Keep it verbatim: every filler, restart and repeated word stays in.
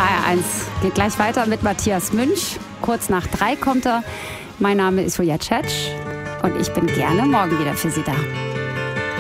H R eins geht gleich weiter mit Matthias Münch. Kurz nach drei kommt er. Mein Name ist Julia Tschetsch und ich bin gerne morgen wieder für Sie da.